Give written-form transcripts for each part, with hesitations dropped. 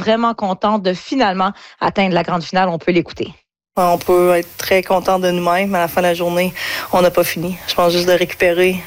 vraiment contente de finalement atteindre la grande finale. On peut l'écouter. On peut être très content de nous-mêmes. À la fin de la journée, on n'a pas fini. Je pense juste de récupérer,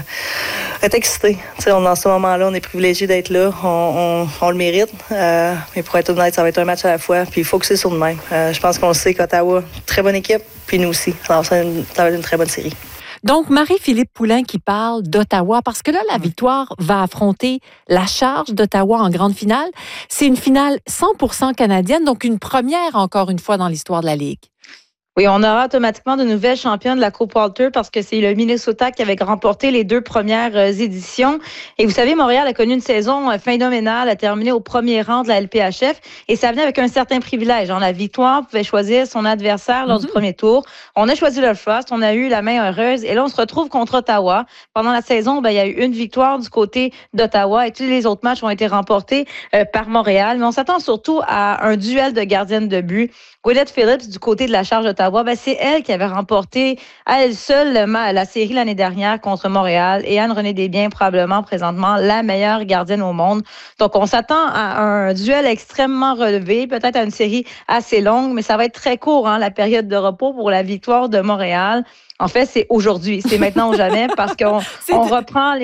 être excité. Dans ce moment-là, on est privilégié d'être là. On le mérite. Mais pour être honnête, ça va être un match à la fois. Puis il faut que c'est sur nous-mêmes. Je pense qu'on le sait qu'Ottawa, très bonne équipe. Puis nous aussi. Ça va être une très bonne série. Donc, Marie-Philippe Poulin qui parle d'Ottawa, parce que là, la victoire va affronter la charge d'Ottawa en grande finale. C'est une finale 100% canadienne, donc une première encore une fois dans l'histoire de la Ligue. Oui, on aura automatiquement de nouvelles championnes de la Coupe Walter parce que c'est le Minnesota qui avait remporté les 2 premières éditions. Et vous savez, Montréal a connu une saison phénoménale, a terminé au premier rang de la LPHF et ça venait avec un certain privilège. La victoire pouvait choisir son adversaire lors du premier tour. On a choisi le Frost, on a eu la main heureuse et là, on se retrouve contre Ottawa. Pendant la saison, il y a eu une victoire du côté d'Ottawa et tous les autres matchs ont été remportés par Montréal. Mais on s'attend surtout à un duel de gardiennes de but. Gwyneth Phillips, du côté de la charge d'Ottawa, c'est elle qui avait remporté à elle seule la série l'année dernière contre Montréal. Et Anne-Renée Desbiens, probablement présentement la meilleure gardienne au monde. Donc, on s'attend à un duel extrêmement relevé, peut-être à une série assez longue, mais ça va être très court, la période de repos pour la victoire de Montréal. En fait, c'est aujourd'hui, c'est maintenant ou jamais parce qu'on reprend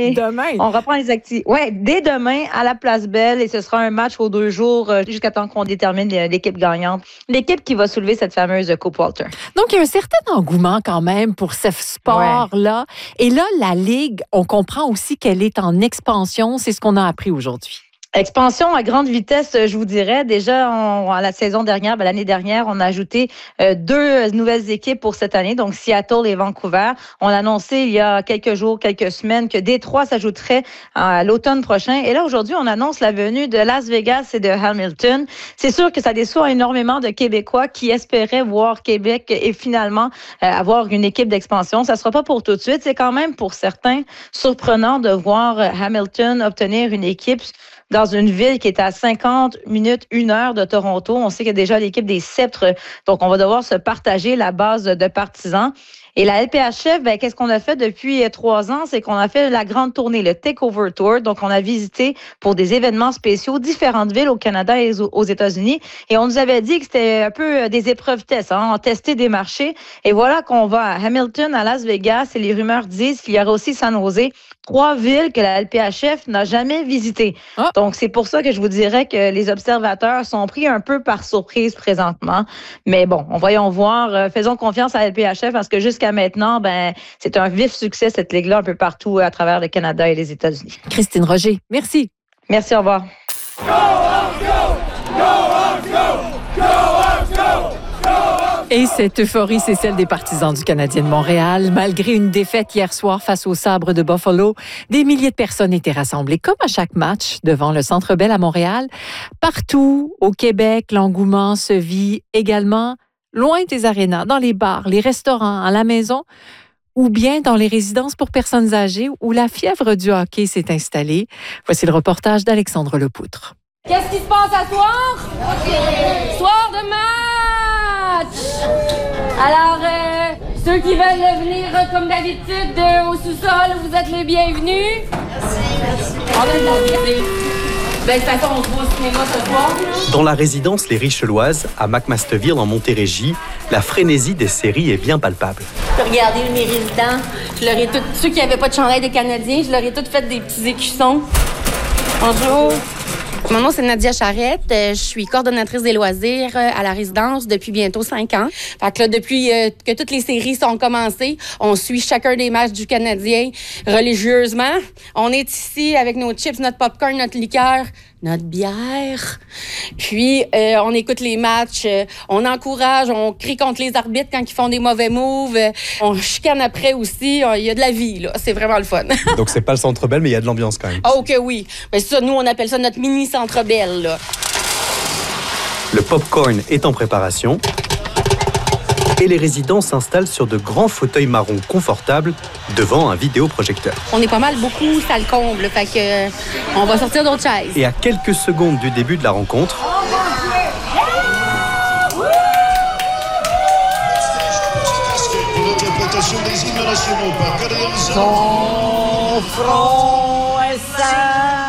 les activités. Ouais, dès demain à la Place Belle et ce sera un match aux 2 jours jusqu'à temps qu'on détermine l'équipe gagnante, l'équipe qui va soulever cette fameuse Coupe Walter. Donc, il y a un certain engouement quand même pour ce sport-là. Ouais. Et là, la Ligue, on comprend aussi qu'elle est en expansion. C'est ce qu'on a appris aujourd'hui. Expansion à grande vitesse, je vous dirais. Déjà, à la saison dernière, l'année dernière, on a ajouté 2 nouvelles équipes pour cette année, donc Seattle et Vancouver. On a annoncé il y a quelques jours, quelques semaines que Détroit s'ajouterait à l'automne prochain. Et là, aujourd'hui, on annonce la venue de Las Vegas et de Hamilton. C'est sûr que ça déçoit énormément de Québécois qui espéraient voir Québec et finalement avoir une équipe d'expansion. Ça ne sera pas pour tout de suite. C'est quand même pour certains surprenant de voir Hamilton obtenir une équipe dans une ville qui est à 50 minutes, 1 heure de Toronto. On sait qu'il y a déjà l'équipe des Sceptres, donc on va devoir se partager la base de partisans. Et la LPHF, qu'est-ce qu'on a fait depuis 3 ans? C'est qu'on a fait la grande tournée, le Takeover Tour. Donc, on a visité pour des événements spéciaux différentes villes au Canada et aux États-Unis. Et on nous avait dit que c'était un peu des épreuves tests, tester des marchés. Et voilà qu'on va à Hamilton, à Las Vegas. Et les rumeurs disent qu'il y aura aussi San Jose. 3 villes que la LPHF n'a jamais visitées. Ah. Donc, c'est pour ça que je vous dirais que les observateurs sont pris un peu par surprise présentement. Mais bon, voyons voir. Faisons confiance à la LPHF parce que jusqu'à maintenant, c'est un vif succès, cette ligue-là, un peu partout à travers le Canada et les États-Unis. Christine Roger, merci. Merci, au revoir. Go, Hawks, go! Go, Hawks, go! Go, Hawks, go! Et cette euphorie, c'est celle des partisans du Canadien de Montréal. Malgré une défaite hier soir face aux Sabres de Buffalo, des milliers de personnes étaient rassemblées, comme à chaque match, devant le Centre Bell à Montréal. Partout au Québec, l'engouement se vit également loin des arénas, dans les bars, les restaurants, à la maison, ou bien dans les résidences pour personnes âgées où la fièvre du hockey s'est installée. Voici le reportage d'Alexandre Lepoutre. Qu'est-ce qui se passe à soir? Soir de match! Alors, ceux qui veulent venir comme d'habitude au sous-sol, vous êtes les bienvenus. Merci. On a de de toute façon, on se voit au cinéma ce soir. Dans la résidence Les Richeloises, à McMasterville, en Montérégie, la frénésie des séries est bien palpable. Regardez mes résidents. Ceux qui n'avaient pas de chandail de Canadiens, je leur ai toutes fait des petits écussons. Bonjour. Mon nom, c'est Nadia Charrette. Je suis coordonnatrice des loisirs à la résidence depuis bientôt 5 ans. Fait que là, depuis que toutes les séries sont commencées, on suit chacun des matchs du Canadien religieusement. On est ici avec nos chips, notre popcorn, notre liqueur, notre bière. Puis, on écoute les matchs, on encourage, on crie contre les arbitres quand ils font des mauvais moves. On chicane après aussi. Il y a de la vie, là. C'est vraiment le fun. Donc, c'est pas le Centre Bell, mais il y a de l'ambiance quand même. Oh, que oui. Mais ça, nous, on appelle ça notre mini Centre Bell, là. Le popcorn est en préparation. Et les résidents s'installent sur de grands fauteuils marrons confortables devant un vidéoprojecteur. On est pas mal beaucoup, ça le comble, fait que on va sortir d'autres chaises. Et à quelques secondes du début de la rencontre, Son front est